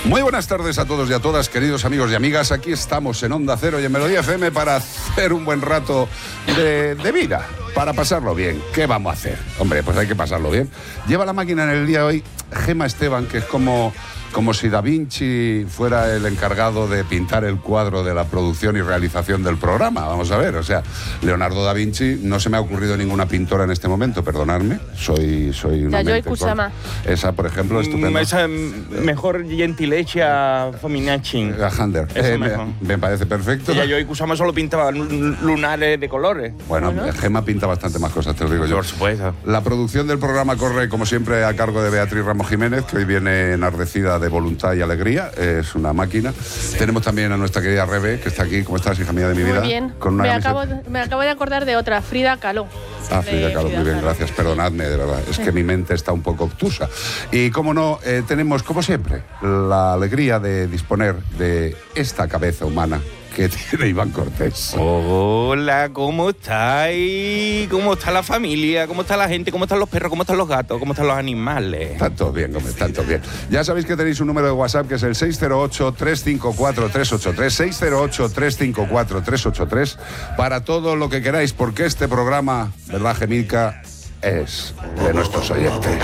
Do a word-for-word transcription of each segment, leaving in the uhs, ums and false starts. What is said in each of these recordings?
Muy buenas tardes a todos y a todas, queridos amigos y amigas. Aquí estamos en Onda Cero y en Melodía F M para hacer un buen rato de, de vida, para pasarlo bien. ¿Qué vamos a hacer? Hombre, pues hay que pasarlo bien. Lleva la máquina en el día de hoy Gema Esteban, que es como... como si Da Vinci fuera el encargado de pintar el cuadro de la producción y realización del programa. Vamos a ver, o sea, Leonardo da Vinci, no se me ha ocurrido ninguna pintora en este momento, perdonadme, soy, soy una Yayoi mente Kusama. con... Esa, por ejemplo, estupenda. Esa mejor gentilezza Fominacci. Gajander, eh, me, me parece perfecto. Y Yayoi Kusama solo pintaba lunares de colores. Bueno, bueno, Gema pinta bastante más cosas, te lo digo yo. Por supuesto. La producción del programa corre, como siempre, a cargo de Beatriz Ramos Jiménez, que hoy viene enardecida de voluntad y alegría, es una máquina. Tenemos también a nuestra querida Rebe, que está aquí. ¿Cómo estás, hija mía de mi vida? Muy bien. Con una me, camiseta... acabo, me acabo de acordar de otra, Frida Kahlo. Ah, Frida Kahlo, muy bien, gracias. Perdonadme, de verdad. Es que mi mente está un poco obtusa. Y como no, eh, tenemos, como siempre, la alegría de disponer de esta cabeza humana que tiene Iván Cortés. Hola, ¿cómo estáis? ¿Cómo está la familia? ¿Cómo está la gente? ¿Cómo están los perros? ¿Cómo están los gatos? ¿Cómo están los animales? Están todos bien, hombre, están todos bien. Ya sabéis que tenéis un número de WhatsApp que es el seis cero ocho, tres cinco cuatro, tres ocho tres, seis cero ocho, tres cinco cuatro, tres ocho tres, para todo lo que queráis, porque este programa, ¿verdad, Gemilka?, es de nuestros oyentes.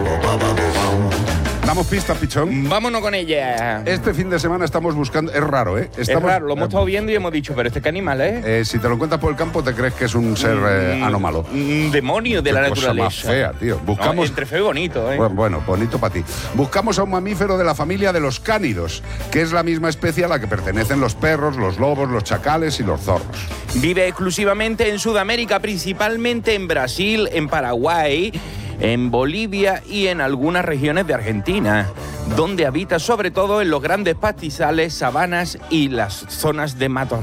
¿Damos pistas, pichón? Vámonos con ella. Este fin de semana estamos buscando... Es raro, ¿eh? Estamos, es raro, lo hemos eh, estado viendo y hemos dicho, pero este qué animal es. Eh, si te lo encuentras por el campo, te crees que es un ser eh, anómalo. Un demonio de Qué la cosa naturaleza. más fea, tío. Buscamos... No, entre feo y bonito, ¿eh? Bueno, bueno, bonito para ti. Buscamos a un mamífero de la familia de los cánidos, que es la misma especie a la que pertenecen los perros, los lobos, los chacales y los zorros. Vive exclusivamente en Sudamérica, principalmente en Brasil, en Paraguay, en Bolivia y en algunas regiones de Argentina, donde habita sobre todo en los grandes pastizales, sabanas y las zonas de matorral.